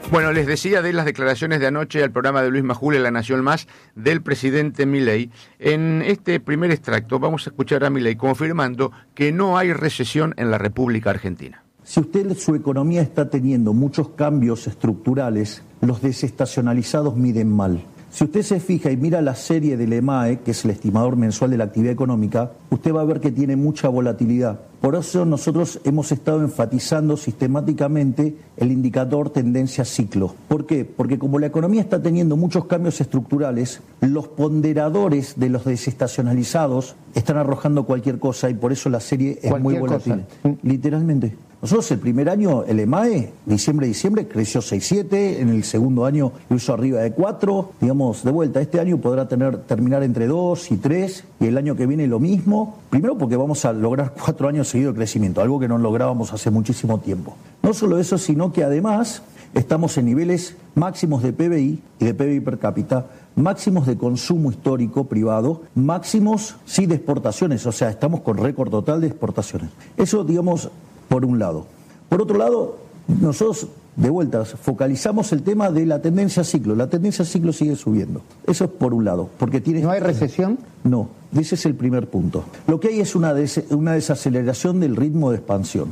Bueno, les decía de las declaraciones de anoche al programa de Luis Majul en La Nación Más del presidente Milei. En este primer extracto vamos a escuchar a Milei confirmando que no hay recesión en la República Argentina. Si su economía está teniendo muchos cambios estructurales, los desestacionalizados miden mal. Si usted se fija y mira la serie del EMAE, que es el estimador mensual de la actividad económica, usted va a ver que tiene mucha volatilidad. Por eso nosotros hemos estado enfatizando sistemáticamente el indicador tendencia ciclo. ¿Por qué? Porque como la economía está teniendo muchos cambios estructurales, los ponderadores de los desestacionalizados están arrojando cualquier cosa y por eso la serie es muy volátil. Literalmente. Nosotros el primer año, el EMAE, diciembre, creció 6,7, en el segundo año lo hizo arriba de 4, digamos, de vuelta, este año podrá terminar entre 2 y 3, y el año que viene lo mismo, primero porque vamos a lograr 4 años seguidos de crecimiento, algo que no lográbamos hace muchísimo tiempo. No solo eso, sino que además estamos en niveles máximos de PBI y de PBI per cápita, máximos de consumo histórico privado, máximos, sí, de exportaciones, o sea, estamos con récord total de exportaciones. Eso, digamos, por un lado. Por otro lado, nosotros, de vuelta, focalizamos el tema de la tendencia ciclo. La tendencia ciclo sigue subiendo. Eso es por un lado. Porque ¿No hay recesión? No, ese es el primer punto. Lo que hay es una desaceleración del ritmo de expansión.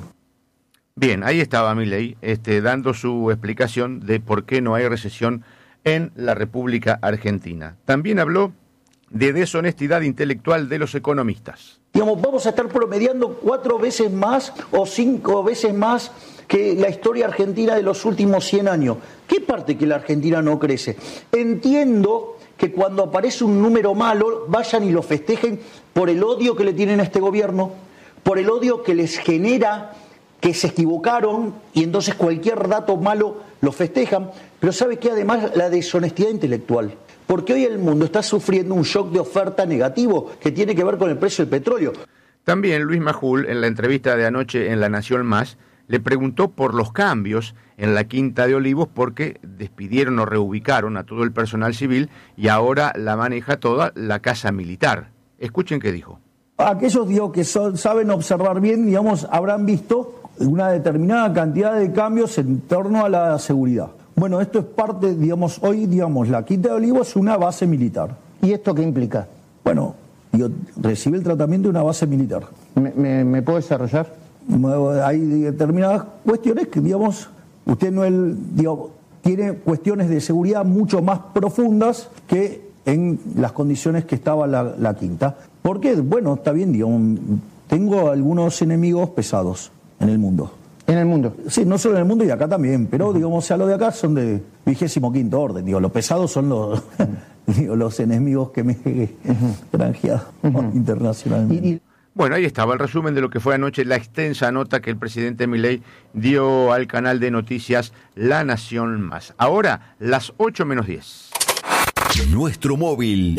Bien, ahí estaba Milei dando su explicación de por qué no hay recesión en la República Argentina. También habló de deshonestidad intelectual de los economistas. Digamos, vamos a estar promediando 4 veces más o 5 veces más que la historia argentina de los últimos 100 años. ¿Qué parte que la Argentina no crece? Entiendo que cuando aparece un número malo, vayan y lo festejen por el odio que le tienen a este gobierno, por el odio que les genera que se equivocaron y entonces cualquier dato malo lo festejan. Pero ¿sabe qué? Además, la deshonestidad intelectual. Porque hoy el mundo está sufriendo un shock de oferta negativo que tiene que ver con el precio del petróleo. También Luis Majul, en la entrevista de anoche en La Nación Más, le preguntó por los cambios en la Quinta de Olivos porque despidieron o reubicaron a todo el personal civil y ahora la maneja toda la Casa Militar. Escuchen qué dijo. Aquellos que saben observar bien, digamos, habrán visto una determinada cantidad de cambios en torno a la seguridad. Bueno, esto es parte, digamos, hoy, digamos, la Quinta de Olivos es una base militar. ¿Y esto qué implica? Bueno, yo recibí el tratamiento de una base militar. ¿Me puedo desarrollar? Hay determinadas cuestiones que, digamos, usted tiene cuestiones de seguridad mucho más profundas que en las condiciones que estaba la Quinta. ¿Por qué? Bueno, está bien, digamos, tengo algunos enemigos pesados en el mundo. ¿En el mundo? Sí, no solo en el mundo y acá también, pero digamos, o sea, los de acá son de 25º orden, los pesados son los enemigos que me he granjeado internacionalmente. Bueno, ahí estaba el resumen de lo que fue anoche la extensa nota que el presidente Milei dio al canal de noticias La Nación Más. Ahora, las 8:10. Nuestro móvil.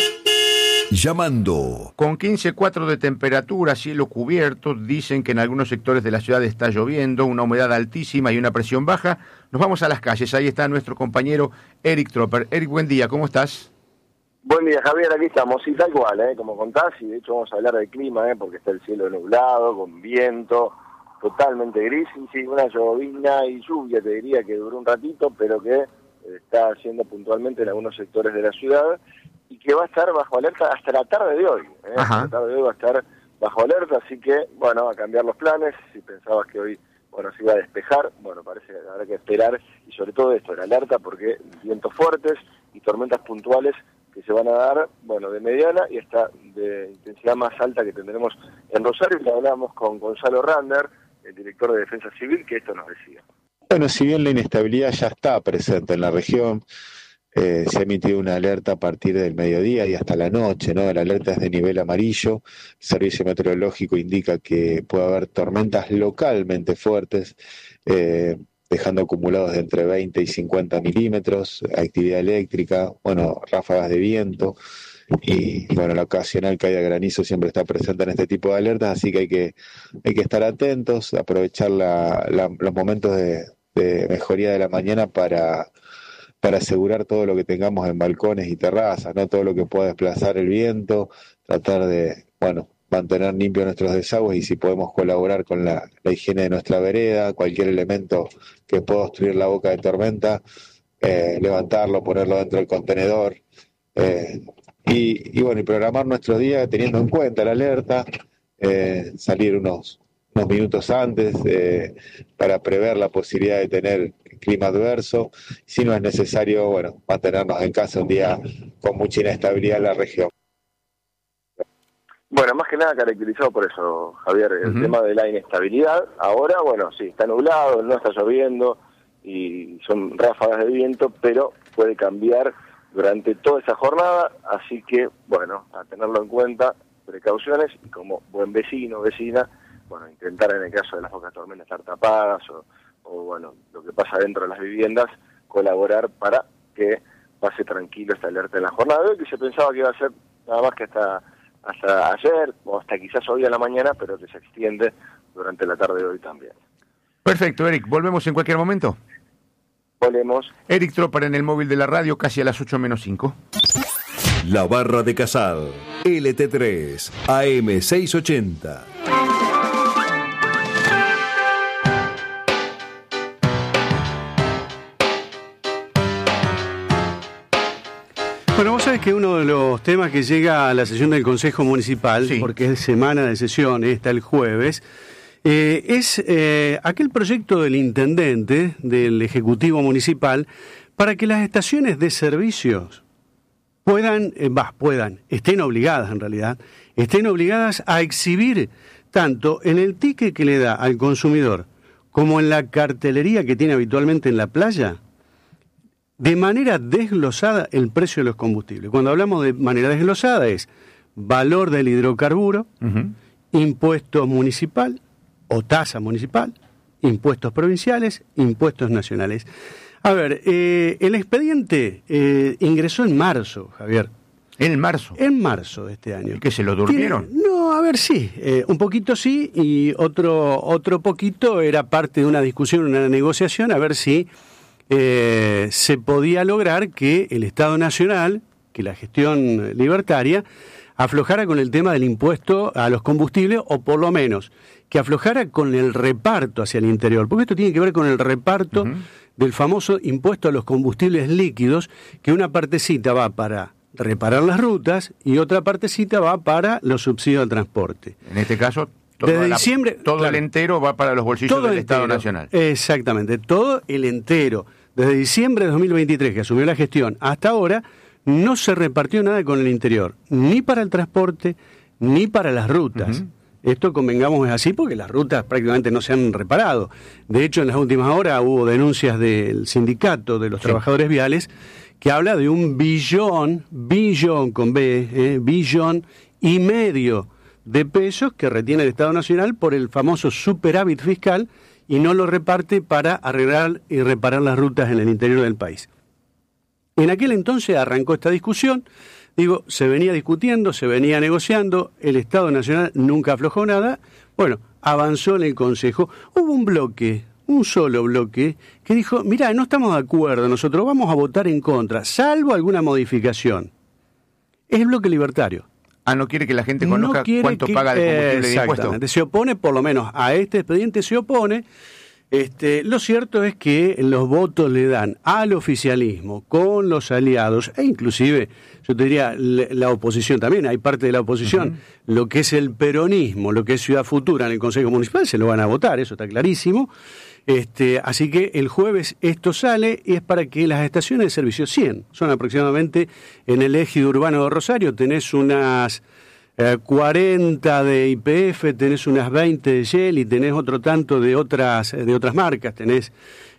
Llamando. Con 15,4 de temperatura, cielo cubierto, dicen que en algunos sectores de la ciudad está lloviendo, una humedad altísima y una presión baja. Nos vamos a las calles, ahí está nuestro compañero Eric Tropper. Eric, buen día, ¿cómo estás? Buen día, Javier, aquí estamos, sí, tal cual, como contás, y de hecho vamos a hablar del clima, porque está el cielo nublado, con viento, totalmente gris, y sí, una llovizna y lluvia, te diría que duró un ratito, pero que está haciendo puntualmente en algunos sectores de la ciudad, y que va a estar bajo alerta hasta la tarde de hoy. Hasta la tarde de hoy va a estar bajo alerta, así que, bueno, a cambiar los planes. Si pensabas que hoy, se iba a despejar, parece que habrá que esperar, y sobre todo esto, la alerta, porque vientos fuertes y tormentas puntuales que se van a dar, de mediana y hasta de intensidad más alta que tendremos en Rosario. Y hablamos con Gonzalo Rander, el director de Defensa Civil, que esto nos decía. Bueno, si bien la inestabilidad ya está presente en la región, se ha emitido una alerta a partir del mediodía y hasta la noche, ¿no? La alerta es de nivel amarillo. El servicio meteorológico indica que puede haber tormentas localmente fuertes, dejando acumulados de entre 20 y 50 milímetros, actividad eléctrica, ráfagas de viento y la ocasional caída de granizo siempre está presente en este tipo de alertas, así que hay que estar atentos, aprovechar los momentos de mejoría de la mañana para asegurar todo lo que tengamos en balcones y terrazas, no todo lo que pueda desplazar el viento, tratar de mantener limpios nuestros desagües y si podemos colaborar con la higiene de nuestra vereda, cualquier elemento que pueda obstruir la boca de tormenta, levantarlo, ponerlo dentro del contenedor, y programar nuestro día teniendo en cuenta la alerta, salir unos minutos antes para prever la posibilidad de tener clima adverso. Si no es necesario, mantenernos en casa un día con mucha inestabilidad en la región. Bueno, más que nada caracterizado por eso, Javier, el tema de la inestabilidad. Ahora, sí, está nublado, no está lloviendo y son ráfagas de viento, pero puede cambiar durante toda esa jornada, así que, a tenerlo en cuenta, precauciones, y como buen vecino o vecina, intentar en el caso de las pocas tormentas estar tapadas o lo que pasa dentro de las viviendas, colaborar para que pase tranquilo esta alerta en la jornada de hoy, que se pensaba que iba a ser nada más que hasta ayer, o hasta quizás hoy a la mañana, pero que se extiende durante la tarde de hoy también. Perfecto, Eric, ¿volvemos en cualquier momento? Volvemos. Eric Tropper en el móvil de la radio, casi a las 8:05. La Barra de Casal, LT3, AM 680. Bueno, vos sabés que uno de los temas que llega a la sesión del Consejo Municipal, sí, porque es semana de sesión, está el jueves, es aquel proyecto del intendente, del Ejecutivo Municipal, para que las estaciones de servicios estén obligadas en realidad, estén obligadas a exhibir tanto en el ticket que le da al consumidor como en la cartelería que tiene habitualmente en la playa, de manera desglosada el precio de los combustibles. Cuando hablamos de manera desglosada es valor del hidrocarburo, impuesto municipal o tasa municipal, impuestos provinciales, impuestos nacionales. A ver, el expediente ingresó en marzo, Javier. ¿En marzo? En marzo de este año. ¿Y qué, se lo durmieron? No, a ver, sí. Un poquito sí, y otro poquito era parte de una discusión, una negociación, a ver si se podía lograr que el Estado Nacional, que la gestión libertaria, aflojara con el tema del impuesto a los combustibles, o por lo menos que aflojara con el reparto hacia el interior, porque esto tiene que ver con el reparto del famoso impuesto a los combustibles líquidos, que una partecita va para reparar las rutas y otra partecita va para los subsidios al transporte. En este caso, desde diciembre, todo el entero va para los bolsillos del Estado Nacional. Exactamente, todo el entero. Desde diciembre de 2023, que asumió la gestión, hasta ahora, no se repartió nada con el interior, ni para el transporte, ni para las rutas. Esto, convengamos, es así porque las rutas prácticamente no se han reparado. De hecho, en las últimas horas hubo denuncias del sindicato de los trabajadores viales que habla de un billón con B, billón y medio de pesos que retiene el Estado Nacional por el famoso superávit fiscal y no lo reparte para arreglar y reparar las rutas en el interior del país. En aquel entonces arrancó esta discusión, se venía discutiendo, se venía negociando, el Estado Nacional nunca aflojó nada, avanzó en el Consejo, hubo un solo bloque, que dijo, mirá, no estamos de acuerdo, nosotros vamos a votar en contra, salvo alguna modificación. Es el bloque libertario. No quiere que la gente conozca cuánto paga de combustible de impuesto. Exactamente, se opone, por lo menos a este expediente se opone. Lo cierto es que los votos le dan al oficialismo con los aliados, e inclusive, yo te diría, la oposición también, hay parte de la oposición, lo que es el peronismo, lo que es Ciudad Futura en el Consejo Municipal, se lo van a votar, eso está clarísimo. Así que el jueves esto sale y es para que las estaciones de servicio 100, son aproximadamente en el ejido urbano de Rosario, tenés unas 40 de YPF, tenés unas 20 de Shell y tenés otro tanto de otras marcas, tenés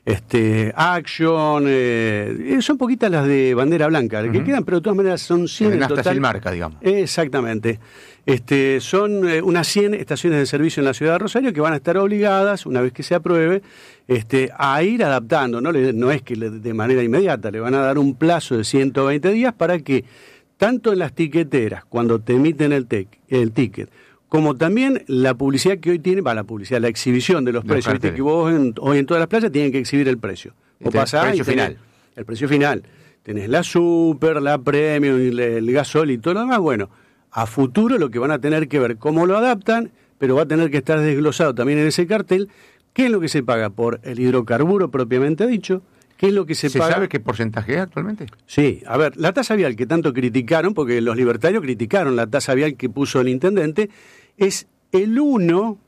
Action, son poquitas las de bandera blanca, que quedan, pero de todas maneras son 100 en total. Sin marca, digamos. Exactamente. Son unas 100 estaciones de servicio en la ciudad de Rosario que van a estar obligadas, una vez que se apruebe, a ir adaptando, no es que de manera inmediata, le van a dar un plazo de 120 días para que, tanto en las tiqueteras, cuando te emiten el ticket, como también la publicidad que hoy tiene, la exhibición de los precios, viste que vos hoy en todas las playas tienen que exhibir el precio. El precio final. El precio final. Tenés la Super, la Premium, el gasol y todo lo demás, a futuro lo que van a tener que ver cómo lo adaptan, pero va a tener que estar desglosado también en ese cartel qué es lo que se paga por el hidrocarburo propiamente dicho, qué es lo que se paga. ¿Se sabe qué porcentaje es actualmente? Sí, a ver, la tasa vial que tanto criticaron, porque los libertarios criticaron la tasa vial que puso el intendente, es el 1%.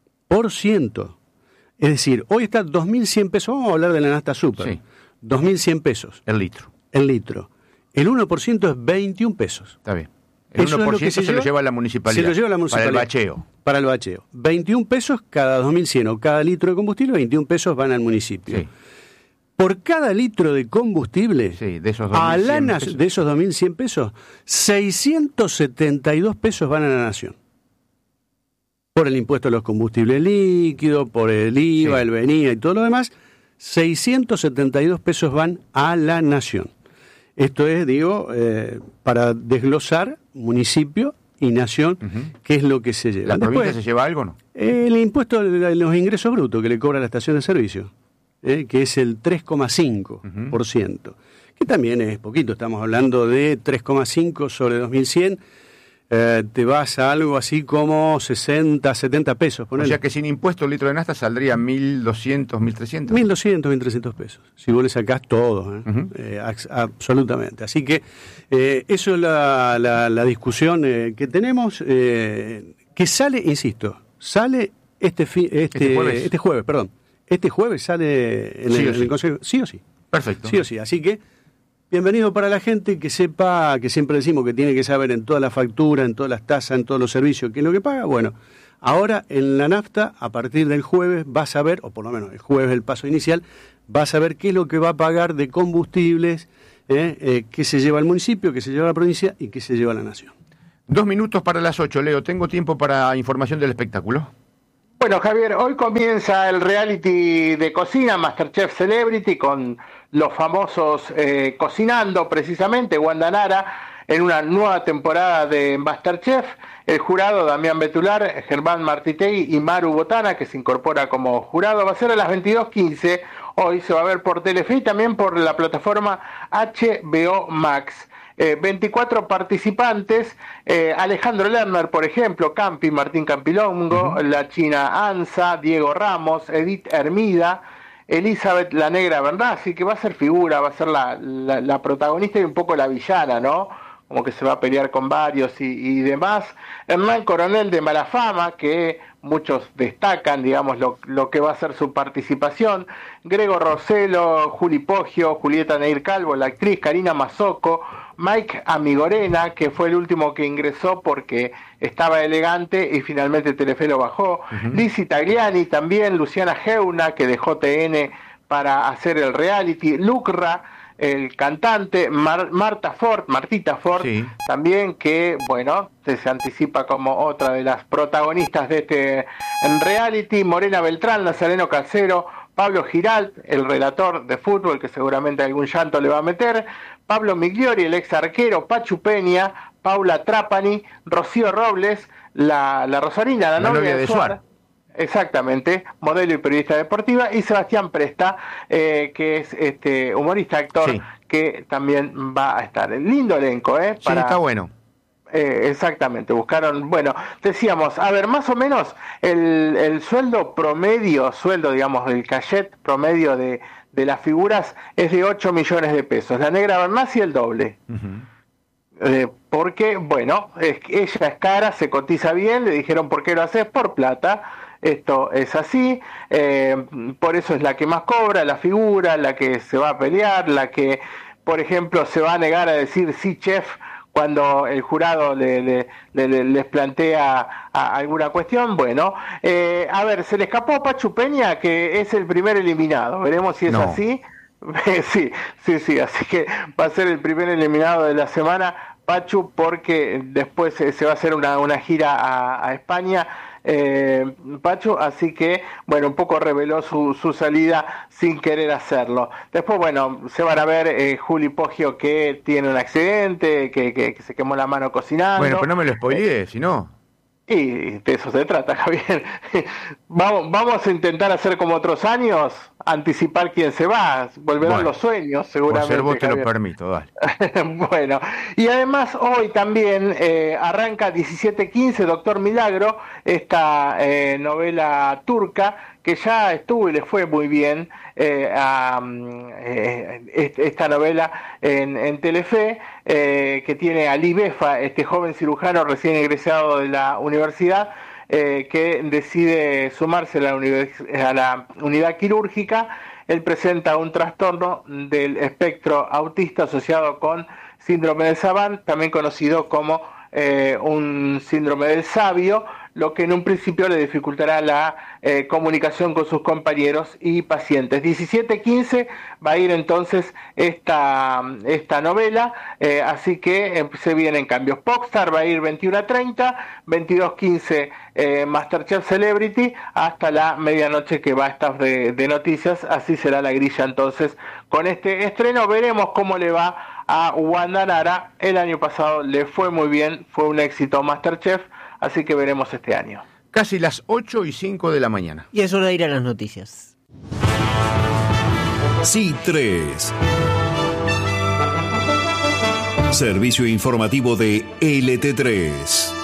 Es decir, hoy está 2.100 pesos, vamos a hablar de la nafta super, Sí. 2.100 pesos. El litro. El litro. El 1% es 21 pesos. Está bien. El Eso es 1% lo que se lo lleva la municipalidad. Se lo lleva la municipalidad. Para el bacheo. Para el bacheo. 21 pesos cada 2.100 o cada litro de combustible, 21 pesos van al municipio. Sí. Por cada litro de combustible, Sí, de esos a 2.100 la pesos. de esos 2.100 pesos, 672 pesos van a la nación. Por el impuesto a los combustibles líquidos, por el IVA, Sí. el venía y todo lo demás, 672 pesos van a la nación. Esto es, digo, para desglosar municipio y nación, qué es lo que se lleva. ¿La provincia Después, se lleva algo o no? el impuesto de los ingresos brutos que le cobra la estación de servicio, que es el 3,5%, que también es poquito, estamos hablando de 3,5 sobre 2.100, te vas a algo así como 60, 70 pesos. O Ponele. sea que sin impuesto el litro de nafta saldría 1.200, 1.300. 1.200, 1.300 pesos, si vos le sacás todo, absolutamente. Así que eso es la discusión que tenemos, que sale, insisto, sale este jueves, perdón. Este jueves sale en el Consejo, sí o sí. Perfecto. Sí o sí, así que bienvenido para la gente que sepa, que siempre decimos que tiene que saber en todas las facturas, en todas las tasas, en todos los servicios, qué es lo que paga. Bueno, ahora en la nafta, a partir del jueves, vas a ver, o por lo menos el jueves el paso inicial, vas a ver qué es lo que va a pagar de combustibles, qué se lleva el municipio, qué se lleva la provincia y qué se lleva la nación. 2 minutos para las 8, Leo. ¿Tengo tiempo para información del espectáculo? Bueno, Javier, hoy comienza el reality de cocina, MasterChef Celebrity, con los famosos cocinando, precisamente, Wanda Nara, en una nueva temporada de MasterChef. El jurado, Damián Betular, Germán Martitegui y Maru Botana, que se incorpora como jurado, va a ser a las 22:15. Hoy se va a ver por Telefe y también por la plataforma HBO Max. 24 participantes, Alejandro Lerner, por ejemplo, Campi, Martín Campilongo, la China Anza, Diego Ramos, Edith Hermida, Elizabeth la Negra Bernasi, que va a ser figura, va a ser la protagonista y un poco la villana, ¿no? Como que se va a pelear con varios y demás. Hernán Coronel de Malafama, que muchos destacan, digamos, lo que va a ser su participación. Grego Roselo, Juli Poggio, Julieta Neir Calvo, la actriz Karina Mazzocco, Mike Amigorena, que fue el último que ingresó porque estaba elegante y finalmente Telefe lo bajó. Lizzy Tagliani también, Luciana Geuna, que dejó TN para hacer el reality. Lucra, el cantante, Martita Ford, sí, también, que bueno, se anticipa como otra de las protagonistas de este reality. Morena Beltrán, Nazareno Casero, Pablo Giralt, el relator de fútbol, que seguramente algún llanto le va a meter, Pablo Migliori, el ex arquero, Pachu Peña, Paula Trapani, Rocío Robles, la Rosarina, la novia de Suárez. Exactamente, modelo y periodista deportiva, y Sebastián Presta, que es humorista, actor, sí, que también va a estar. Lindo elenco, para... Sí, está bueno. Exactamente, buscaron, bueno, decíamos, a ver, más o menos el sueldo promedio, digamos, el cachet promedio de las figuras es de 8 millones de pesos. La Negra Bernasi el doble. Porque, bueno, ella es cara, se cotiza bien, le dijeron, ¿por qué lo haces? Por plata. Esto es así, por eso es la que más cobra, la figura, la que se va a pelear, la que, por ejemplo, se va a negar a decir sí, chef, cuando el jurado les plantea alguna cuestión. Bueno, a ver, se le escapó a Pachu Peña, que es el primer eliminado, veremos si es así. Sí, así que va a ser el primer eliminado de la semana, Pachu, porque después se va a hacer una gira a España, Pachu, así que bueno, un poco reveló su salida sin querer hacerlo. Después, bueno, se van a ver Juli Poggio, que tiene un accidente, que se quemó la mano cocinando. Bueno, pero no me lo spoileé, si no. Y de eso se trata, Javier. Vamos a intentar hacer como otros años, anticipar quién se va, volverán los sueños, seguramente. Por ser vos te Javier. lo permito, dale. Bueno, y además hoy también arranca 17:15, Doctor Milagro, esta novela turca que ya estuvo y le fue muy bien esta novela en Telefe, que tiene a Ali Befa, este joven cirujano recién egresado de la universidad, que decide sumarse a la unidad quirúrgica. Él presenta un trastorno del espectro autista asociado con síndrome de Savant, también conocido como un síndrome del sabio, lo que en un principio le dificultará la comunicación con sus compañeros y pacientes. 17:15 va a ir entonces esta novela, así que se vienen cambios. Popstar va a ir 21:30, 22:15 Masterchef Celebrity, hasta la medianoche que va a estar de noticias. Así será la grilla entonces con este estreno. Veremos cómo le va a Wanda Nara. El año pasado le fue muy bien, fue un éxito Masterchef, así que veremos este año. Casi las 8:05 de la mañana. Y es hora de ir a las noticias. C3. Servicio informativo de LT3.